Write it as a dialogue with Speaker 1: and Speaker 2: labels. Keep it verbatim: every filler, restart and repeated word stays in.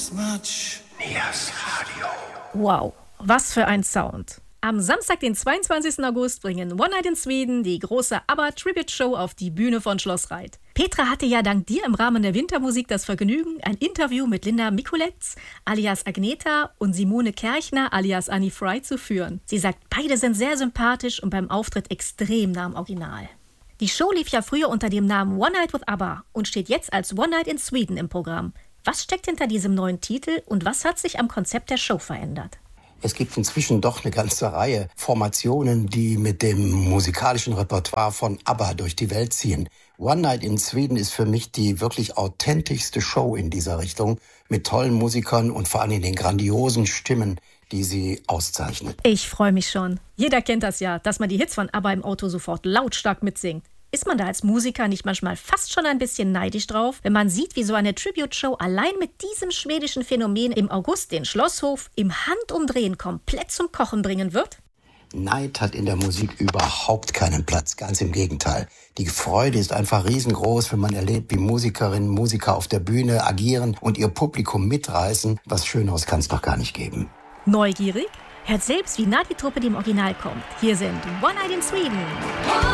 Speaker 1: Wow, was für ein Sound. Am Samstag, den zweiundzwanzigsten August, bringen One Night in Sweden die große ABBA-Tribute-Show auf die Bühne von Schloss Reit. Petra hatte ja dank dir im Rahmen der Wintermusik das Vergnügen, ein Interview mit Linda Mikuletz alias Agneta und Simone Kerchner alias Annie Fry zu führen. Sie sagt, beide sind sehr sympathisch und beim Auftritt extrem nah am Original. Die Show lief ja früher unter dem Namen One Night with ABBA und steht jetzt als One Night in Sweden im Programm. Was steckt hinter diesem neuen Titel und was hat sich am Konzept der Show verändert?
Speaker 2: Es gibt inzwischen doch eine ganze Reihe Formationen, die mit dem musikalischen Repertoire von ABBA durch die Welt ziehen. One Night in Sweden ist für mich die wirklich authentischste Show in dieser Richtung, mit tollen Musikern und vor allem den grandiosen Stimmen, die sie auszeichnet.
Speaker 1: Ich freue mich schon. Jeder kennt das ja, dass man die Hits von ABBA im Auto sofort lautstark mitsingt. Ist man da als Musiker nicht manchmal fast schon ein bisschen neidisch drauf, wenn man sieht, wie so eine Tribute-Show allein mit diesem schwedischen Phänomen im August den Schlosshof im Handumdrehen komplett zum Kochen bringen wird?
Speaker 2: Neid hat in der Musik überhaupt keinen Platz, ganz im Gegenteil. Die Freude ist einfach riesengroß, wenn man erlebt, wie Musikerinnen und Musiker auf der Bühne agieren und ihr Publikum mitreißen. Was Schöneres kann es doch gar nicht geben.
Speaker 1: Neugierig? Hört selbst, wie nah die Truppe dem Original kommt. Hier sind One Night in Sweden.